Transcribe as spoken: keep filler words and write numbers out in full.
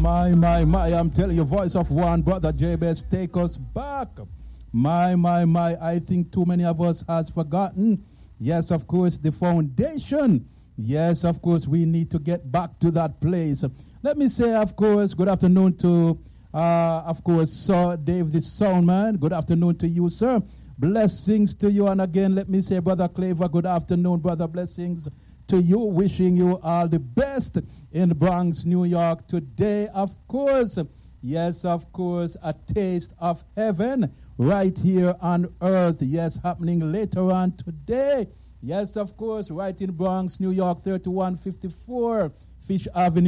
My, my, my, I'm telling you, voice of one, Brother Jabez, take us back. My, my, my, I think too many of us has forgotten. Yes, of course, the foundation. Yes, of course, we need to get back to that place. Let me say, of course, good afternoon to, uh, of course, Sir Dave the Soundman. Good afternoon to you, sir. Blessings to you. And again, let me say, Brother Claver, good afternoon, brother. Blessings to you. Wishing you all the best in the Bronx, New York today, of course. Yes, of course, a taste of heaven right here on earth. Yes, happening later on today. Yes, of course, right in Bronx, New York, thirty-one fifty-four Fish Avenue.